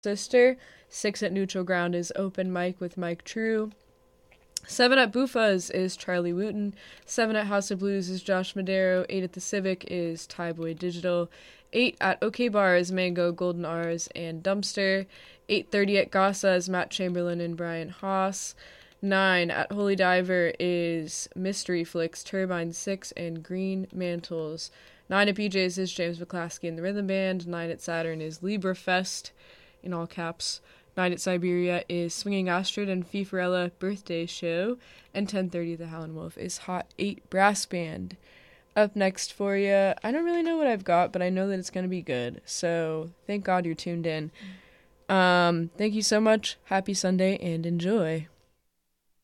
Sister. 6 at Neutral Ground is Open Mic with Mike True. 7 at Buffa's is Charlie Wooten. 7 at House of Blues is Josh Madero. 8 at the Civic is Ty Boy Digital. 8 at OK Bar is Mango, Golden R's, and Dumpster. 8:30 at Gasa is Matt Chamberlain and Brian Haas. 9 at Holy Diver is Mystery Flicks, Turbine 6, and Green Mantles. 9 at BJ's is James McClaskey and the Rhythm Band. 9 at Saturn is Librafest, in all caps. 9 at Siberia is Swinging Astrid and Fifarella Birthday Show. And 10:30 at the Howlin' Wolf is Hot 8 Brass Band. Up next for you, I don't really know what I've got, but I know that it's going to be good. So thank God you're tuned in. Thank you so much. Happy Sunday and enjoy.